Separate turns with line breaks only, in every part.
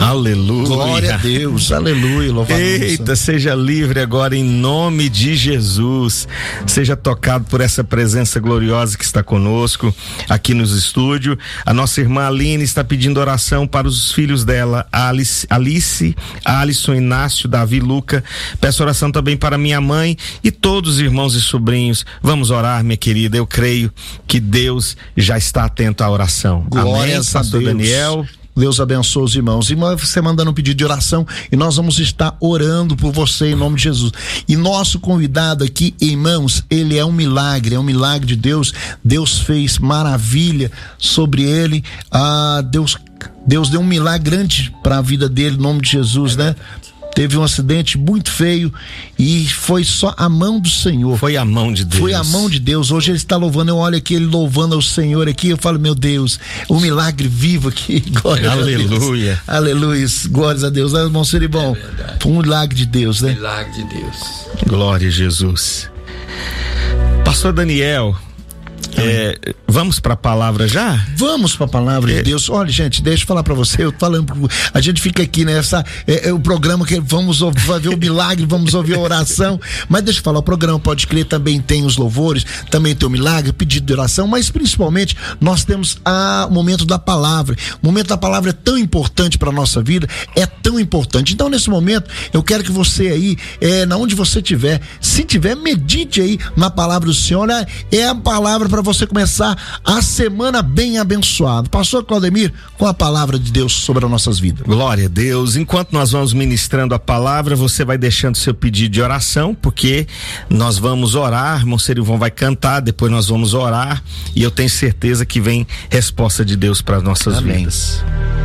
Aleluia.
Glória a Deus, aleluia, louvado.
Eita, seja livre agora em nome de Jesus. Seja tocado por essa presença gloriosa que está conosco aqui nos estúdios. A nossa irmã Aline está pedindo oração para os filhos dela, Alice, Alisson, Inácio, Davi, Luca. Peço oração também para minha mãe e todos os irmãos e sobrinhos. Vamos orar, minha querida. Eu creio que Deus já está atento à oração.
Glória
Amém, pastor Daniel.
Deus abençoe os irmãos. Irmã, você mandando um pedido de oração e nós vamos estar orando por você em nome de Jesus. E nosso convidado aqui, irmãos, ele é um milagre de Deus. Deus fez maravilha sobre ele. Deus deu um milagre grande para a vida dele em nome de Jesus, né? Teve um acidente muito feio e foi só a mão do Senhor.
Foi a mão de Deus.
Foi a mão de Deus. Hoje ele está louvando, eu olho aqui ele louvando ao Senhor aqui, eu falo, meu Deus, um milagre vivo aqui. Glória
Aleluia.
a Deus. Aleluia. Glórias a Deus. Irmão Seribão, foi um milagre de Deus, né?
Milagre de Deus.
Glória a Jesus. Pastor Daniel, vamos para a palavra já?
Vamos para a palavra de Deus. Olha, gente, deixa eu falar para você, eu tô falando, a gente fica aqui nessa, o programa que vai ver o milagre, vamos ouvir a oração, mas deixa eu falar, o programa Pode Crer também tem os louvores, também tem o milagre, pedido de oração, mas principalmente nós temos o momento da palavra. O momento da palavra é tão importante para nossa vida, é tão importante. Então nesse momento eu quero que você aí, na onde você estiver, se tiver, medite aí na palavra do Senhor, né? É a palavra para você começar a semana bem abençoado. Pastor Claudemir, com a palavra de Deus sobre as nossas vidas.
Glória a Deus. Enquanto nós vamos ministrando a palavra, você vai deixando seu pedido de oração, porque nós vamos orar, irmão Serivon vai cantar, depois nós vamos orar, e eu tenho certeza que vem resposta de Deus para as nossas vidas.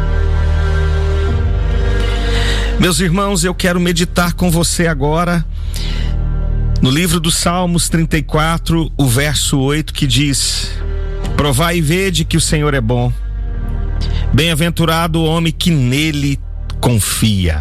Meus irmãos, eu quero meditar com você agora no livro dos Salmos 34, o verso 8, que diz: provai e vede que o Senhor é bom, bem-aventurado o homem que nele confia.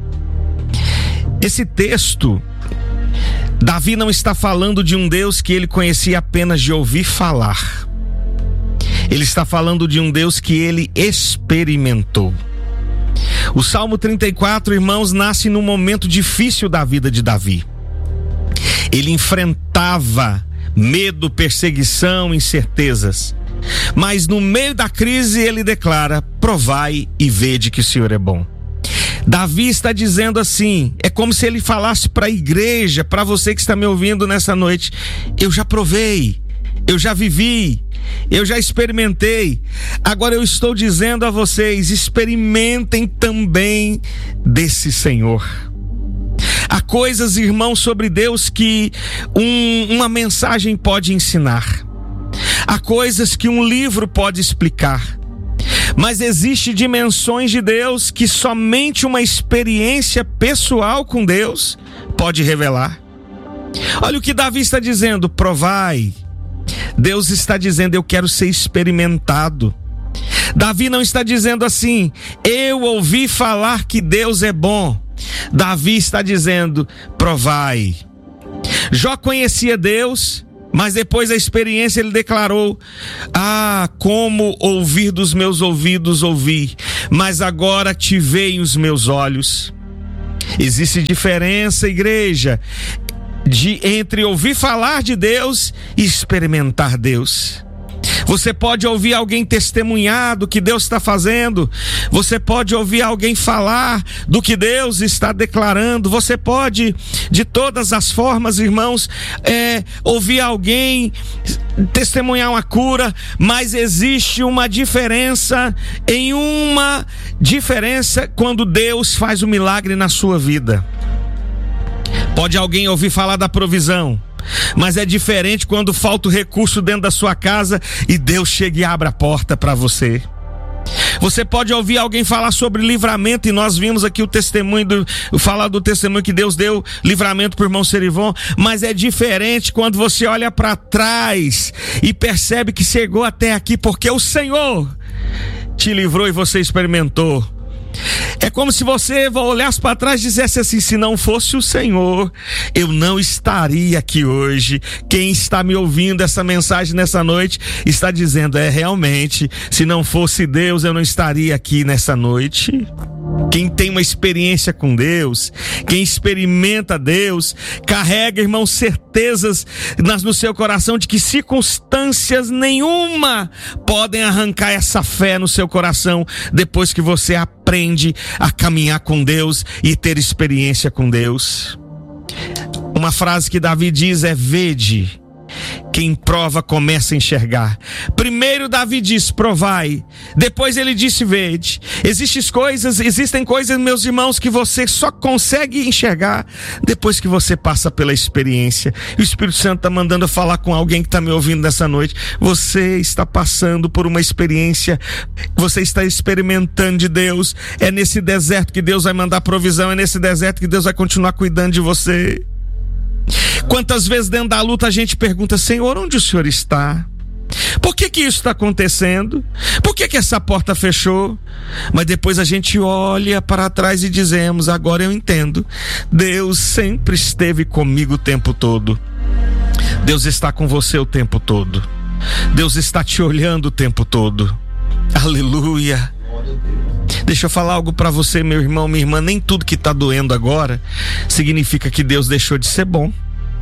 Esse texto, Davi não está falando de um Deus que ele conhecia apenas de ouvir falar. Ele está falando de um Deus que ele experimentou. O Salmo 34, irmãos, nasce num momento difícil da vida de Davi. Ele enfrentava medo, perseguição, incertezas. Mas no meio da crise ele declara: provai e vede que o Senhor é bom. Davi está dizendo assim, é como se ele falasse para a igreja, para você que está me ouvindo nessa noite: eu já provei, eu já vivi, eu já experimentei. Agora eu estou dizendo a vocês: experimentem também desse Senhor. Há coisas, irmãos, sobre Deus que uma mensagem pode ensinar. Há coisas que um livro pode explicar. Mas existem dimensões de Deus que somente uma experiência pessoal com Deus pode revelar. Olha o que Davi está dizendo: provai. Deus está dizendo: eu quero ser experimentado. Davi não está dizendo assim: eu ouvi falar que Deus é bom. Davi está dizendo: provai. Jó conhecia Deus, mas depois da experiência ele declarou: como ouvir dos meus ouvidos ouvi, mas agora te veem os meus olhos. Existe diferença, igreja, entre ouvir falar de Deus e experimentar Deus. Você pode ouvir alguém testemunhar do que Deus está fazendo. Você pode ouvir alguém falar do que Deus está declarando. Você pode, de todas as formas, irmãos, ouvir alguém testemunhar uma cura. Mas existe uma diferença quando Deus faz um milagre na sua vida. Pode alguém ouvir falar da provisão, mas é diferente quando falta o recurso dentro da sua casa e Deus chega e abre a porta para você. Você pode ouvir alguém falar sobre livramento, e nós vimos aqui falar do testemunho que Deus deu livramento para o irmão Serivon, mas é diferente quando você olha para trás e percebe que chegou até aqui porque o Senhor te livrou e você experimentou. É como se você olhasse para trás e dissesse assim: se não fosse o Senhor, eu não estaria aqui hoje. Quem está me ouvindo essa mensagem nessa noite está dizendo: realmente, se não fosse Deus, eu não estaria aqui nessa noite. Quem tem uma experiência com Deus, quem experimenta Deus, carrega, irmão, certezas no seu coração de que circunstâncias nenhuma podem arrancar essa fé no seu coração depois que você aprende a caminhar com Deus e ter experiência com Deus. Uma frase que Davi diz é: vede. Quem prova começa a enxergar. Primeiro Davi diz: provai. Depois ele disse: vede. Existem coisas, meus irmãos, que você só consegue enxergar depois que você passa pela experiência. E o Espírito Santo está mandando eu falar com alguém que está me ouvindo nessa noite. Você está passando por uma experiência. Você está experimentando de Deus. É nesse deserto que Deus vai mandar provisão. É nesse deserto que Deus vai continuar cuidando de você. Quantas vezes dentro da luta a gente pergunta: Senhor, onde o Senhor está? Por que isso está acontecendo? Por que essa porta fechou? Mas depois a gente olha para trás e dizemos: agora eu entendo. Deus sempre esteve comigo o tempo todo. Deus está com você o tempo todo. Deus está te olhando o tempo todo. Aleluia. Deixa eu falar algo para você, meu irmão, minha irmã. Nem tudo que está doendo agora significa que Deus deixou de ser bom.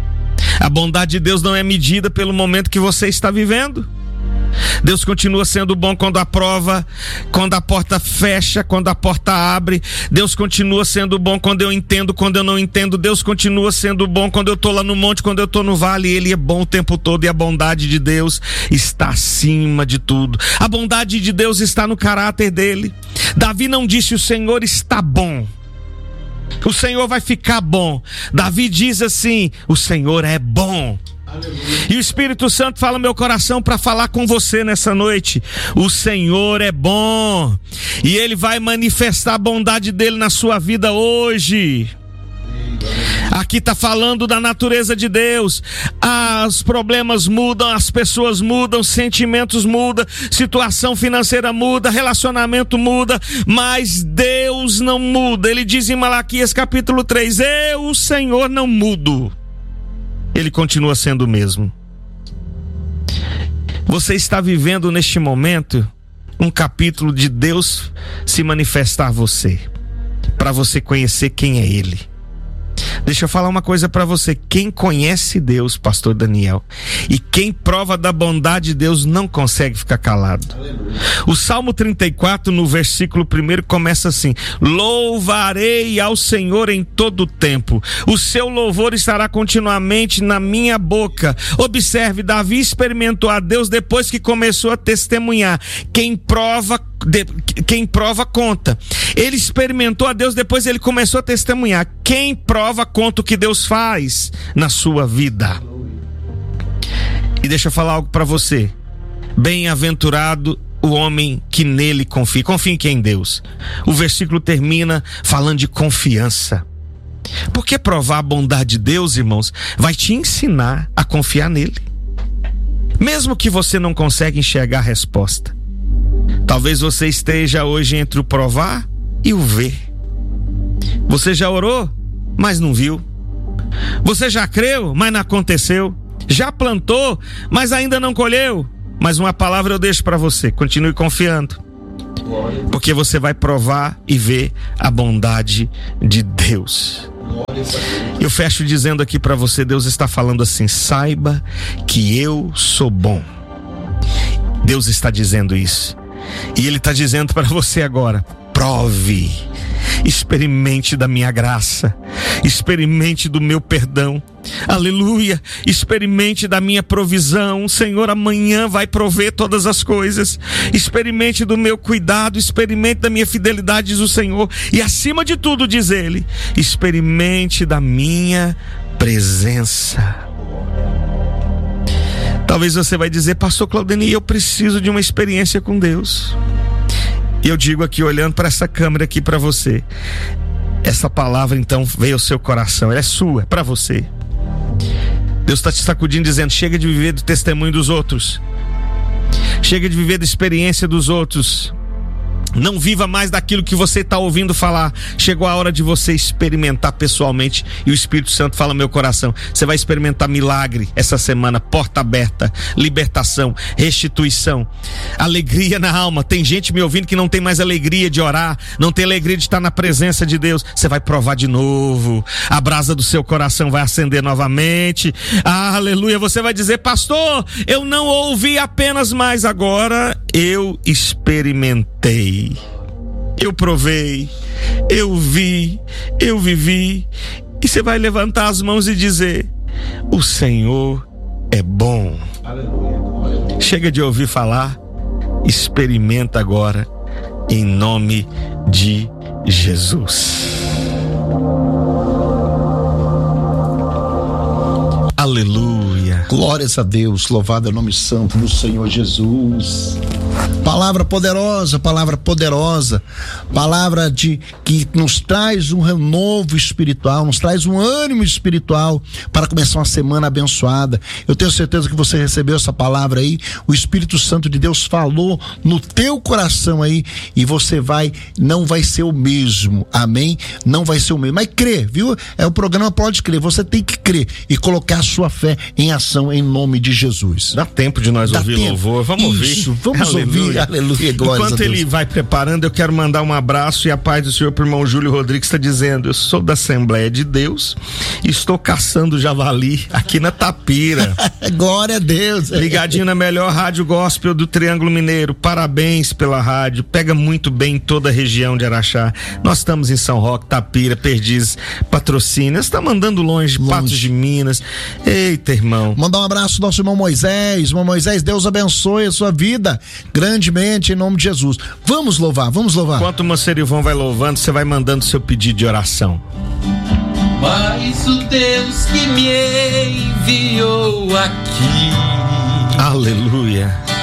A bondade de Deus não é medida pelo momento que você está vivendo. Deus continua sendo bom quando a porta fecha, quando a porta abre. Deus continua sendo bom quando eu entendo, quando eu não entendo. Deus continua sendo bom quando eu estou lá no monte, quando eu estou no vale. Ele é bom o tempo todo e a bondade de Deus está acima de tudo. A bondade de Deus está no caráter dele. Davi não disse: o Senhor está bom, o Senhor vai ficar bom. Davi diz assim: o Senhor é bom. Aleluia. E o Espírito Santo fala no meu coração para falar com você nessa noite: o Senhor é bom, e Ele vai manifestar a bondade dele na sua vida hoje. Aqui está falando da natureza de Deus. Os problemas mudam, as pessoas mudam, sentimentos mudam, situação financeira muda, relacionamento muda, mas Deus não muda. Ele diz em Malaquias capítulo 3: eu, o Senhor, não mudo. Ele continua sendo o mesmo. Você está vivendo neste momento um capítulo de Deus se manifestar a você, para você conhecer quem é Ele. Deixa eu falar uma coisa para você: quem conhece Deus, pastor Daniel, e quem prova da bondade de Deus não consegue ficar calado. Aleluia. O Salmo 34, no versículo 1, começa assim: louvarei ao Senhor em todo o tempo, o seu louvor estará continuamente na minha boca. Observe, Davi experimentou a Deus depois que começou a testemunhar. Quem prova conta. Ele experimentou a Deus, depois ele começou a testemunhar. Quem prova conta o que Deus faz na sua vida. E deixa eu falar algo para você: bem-aventurado o homem que nele confia. Confia em quem? Em Deus. O versículo termina falando de confiança. Porque provar a bondade de Deus, irmãos, vai te ensinar a confiar nele, mesmo que você não consiga enxergar a resposta. Talvez você esteja hoje entre o provar e o ver. Você já orou, mas não viu. Você já creu, mas não aconteceu. Já plantou, mas ainda não colheu. Mas uma palavra eu deixo para você: continue confiando, porque você vai provar e ver a bondade de Deus. Eu fecho dizendo aqui para você: Deus está falando assim: saiba que eu sou bom. Deus está dizendo isso. E Ele está dizendo para você agora: prove, experimente da minha graça, experimente do meu perdão, aleluia, experimente da minha provisão. O Senhor amanhã vai prover todas as coisas. Experimente do meu cuidado, experimente da minha fidelidade, diz o Senhor. E acima de tudo, diz Ele, experimente da minha presença. Talvez você vai dizer: pastor Claudeni, eu preciso de uma experiência com Deus. E eu digo aqui, olhando para essa câmera aqui para você, essa palavra então veio ao seu coração, ela é sua, é para você. Deus está te sacudindo, dizendo: chega de viver do testemunho dos outros, chega de viver da experiência dos outros. Não viva mais daquilo que você está ouvindo falar. Chegou a hora de você experimentar pessoalmente. E o Espírito Santo fala no meu coração. Você vai experimentar milagre essa semana. Porta aberta, libertação, restituição, alegria na alma. Tem gente me ouvindo que não tem mais alegria de orar, não tem alegria de estar na presença de Deus. Você vai provar de novo. A brasa do seu coração vai acender novamente. Aleluia. Você vai dizer: pastor, eu não ouvi apenas, mas agora eu experimentei. Eu provei, eu vi, eu vivi. E você vai levantar as mãos e dizer: o Senhor é bom. Aleluia. Chega de ouvir falar, experimenta agora, em nome de Jesus. Aleluia.
Glórias a Deus, louvado é o nome santo do Senhor Jesus. Palavra poderosa, palavra que nos traz um renovo espiritual, nos traz um ânimo espiritual para começar uma semana abençoada. Eu tenho certeza que você recebeu essa palavra aí, o Espírito Santo de Deus falou no teu coração aí, e você não vai ser o mesmo, amém? Não vai ser o mesmo, mas crê, viu? O programa Pode Crer, você tem que crer e colocar a sua fé em ação em nome de Jesus.
Dá tempo de nós ouvir louvor, vamos
Isso,
ouvir.
Vamos ouvir. Aleluia, glória a Deus.
Enquanto ele vai preparando, eu quero mandar um abraço e a paz do Senhor pro irmão Júlio Rodrigues, está dizendo: eu sou da Assembleia de Deus e estou caçando javali aqui na Tapira.
Glória a Deus.
Ligadinho na melhor rádio gospel do Triângulo Mineiro. Parabéns pela rádio, pega muito bem em toda a região de Araxá. Nós estamos em São Roque, Tapira, Perdizes, Patrocínio. Você está mandando longe, Patos de Minas. Eita, irmão.
Mandar um abraço ao nosso irmão Moisés. Irmão Moisés, Deus abençoe a sua vida grandemente em nome de Jesus. Vamos louvar.
Enquanto o Mancerivão vai louvando, você vai mandando seu pedido de oração.
Mas o Deus que me enviou aqui,
aleluia,